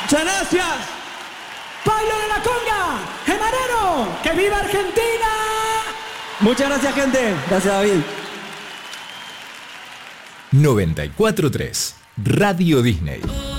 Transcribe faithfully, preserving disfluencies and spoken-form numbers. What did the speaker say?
Muchas gracias. Pablo de la Conga, Gemarero, ¡que viva Argentina! Muchas gracias, gente. Gracias, David. noventa y cuatro punto tres Radio Disney.